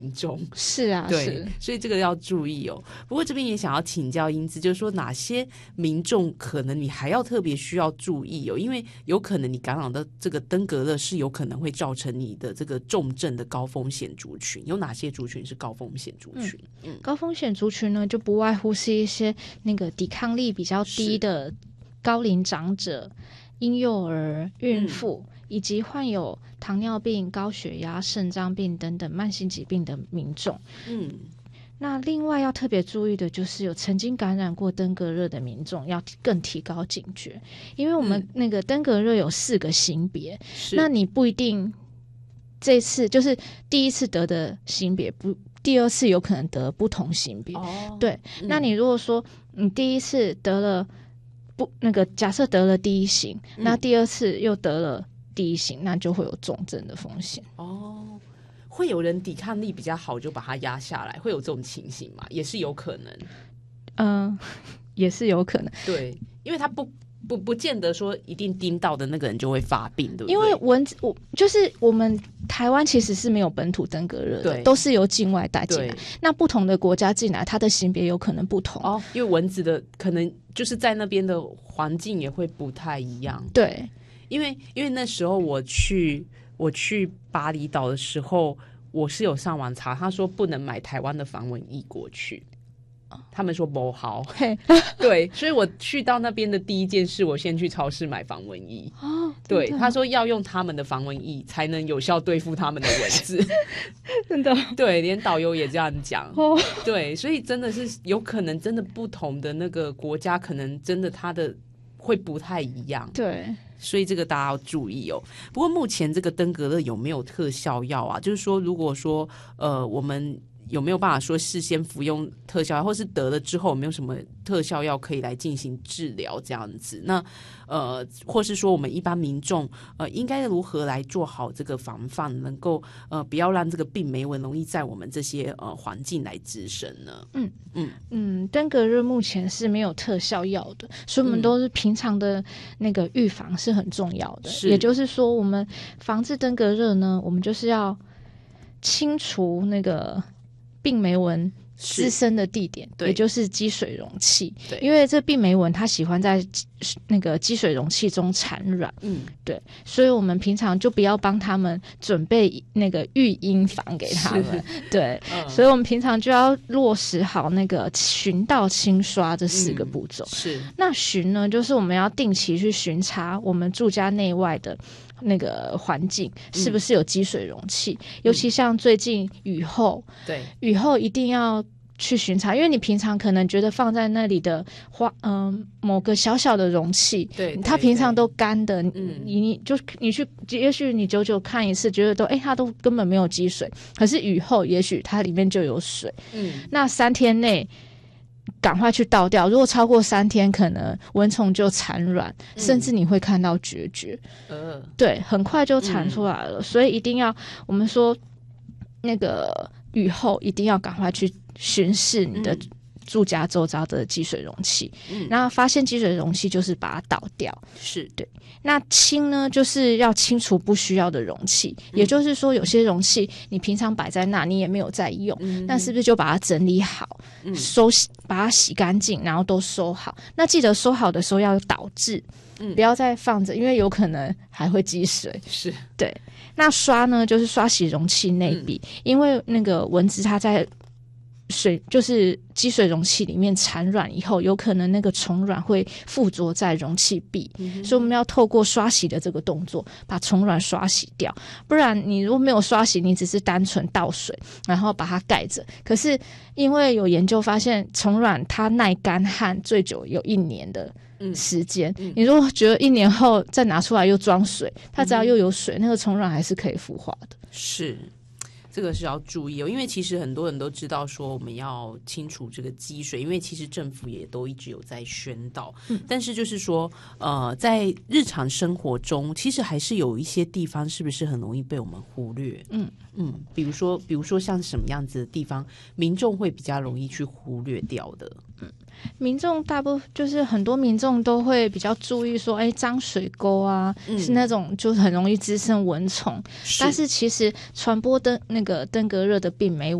民众。 是啊， 对， 是， 所以这个要注意哦。不过这边也想要请教英姿，就是说哪些民众可能你还要特别需要注意哦，因为有可能你感染的这个登革热是有可能会造成你的这个重症的高风险族群，有哪些族群是高风险族群？ 高风险族群呢，就不外乎是一些那个抵抗力比较低的高龄长者、婴幼儿、孕妇，以及患有糖尿病、高血压、肾脏病等等慢性疾病的民众。那另外要特别注意的就是有曾经感染过登革热的民众要更提高警觉，因为我们那个登革热有4个型别，那你不一定这次就是第一次得的型别不，第二次有可能得不同型别。对，那你如果说你第一次得了假设得了第一型，那第二次又得了第一型，那就会有重症的风险。 会有人抵抗力比较好就把它压下来，会有这种情形吗？也是有可能。 也是有可能。 对，因为它不见得说一定叮到的那个人就会发病，对不对？ 因为蚊子，就是我们台湾其实是没有本土登革热的，都是由境外带进来。那不同的国家进来，它的型别有可能不同因为蚊子的可能就是在那边的环境也会不太一样。 对， 因为那时候我去巴厘岛的时候，我是有上网查，他说不能买台湾的防蚊液过去。他们说不好，对，所以我去到那边的第一件事，我先去超市买防蚊液。对，他说要用他们的防蚊液才能有效对付他们的蚊子。 真的， 对，连导游也这样讲。对，所以真的是有可能，真的不同的那个国家，可能真的它的会不太一样。 对， 所以这个大家要注意哦。不过目前这个登革热有没有特效药啊？就是说，如果说我们有没有办法说事先服用特效药，或是得了之后有没有什么特效药可以来进行治疗这样子？那或是说我们一般民众应该如何来做好这个防范，能够不要让这个病媒蚊容易在我们这些环境来滋生呢？ 登革热目前是没有特效药的，所以我们都是平常的那个预防是很重要的。也就是说，我们防治登革热呢，我们就是要清除那个病媒蚊滋生的地点，也就是积水容器。因为这病媒蚊它喜欢在那个积水容器中产卵。对，所以我们平常就不要帮他们准备那个育婴房给他们。对，所以我们平常就要落实好那个巡倒清刷这4个步骤。那巡呢，就是我们要定期去巡查我们住家内外的那个环境是不是有积水容器，尤其像最近雨后一定要去巡查，因为你平常可能觉得放在那里的某个小小的容器，它平常都干的，你去，也许你久久看一次，觉得它都根本没有积水，可是雨后也许它里面就有水。那3天内赶快去倒掉，如果超过3天，可能蚊虫就产卵，甚至你会看到决绝。对，很快就产出来了，所以一定要，我们说那个雨后一定要赶快去巡视你的住家周遭的积水容器，然后发现积水容器就是把它倒掉。对。那清呢，就是要清除不需要的容器，也就是说有些容器你平常摆在那，你也没有在用，那是不是就把它整理好，把它洗干净，然后都收好。那记得收好的时候要倒置，不要再放着，因为有可能还会积水。对。那刷呢，就是刷洗容器内壁，因为那个蚊子它在就是积水容器里面产卵以后，有可能那个虫卵会附着在容器壁，所以我们要透过刷洗的这个动作把虫卵刷洗掉。不然你如果没有刷洗，你只是单纯倒水然后把它盖着，可是因为有研究发现虫卵它耐干旱最久有1年的时间，你如果觉得1年后再拿出来又装水，它只要又有水，那个虫卵还是可以孵化的。 这个是要注意哦，因为其实很多人都知道说我们要清除这个积水，因为其实政府也都一直有在宣导，但是就是说在日常生活中其实还是有一些地方是不是很容易被我们忽略。比如说像什么样子的地方民众会比较容易去忽略掉的？ 民众大部分就是很多民众都会比较注意说，脏水沟啊，是那种就是很容易滋生蚊虫，但是其实传播那个登革热的病媒